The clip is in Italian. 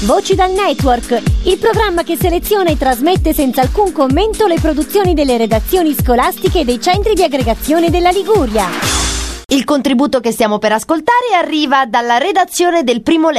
Voci dal Network, il programma che seleziona e trasmette senza alcun commento le produzioni delle redazioni scolastiche e dei centri di aggregazione della Liguria. Il contributo che stiamo per ascoltare arriva dalla redazione del Primo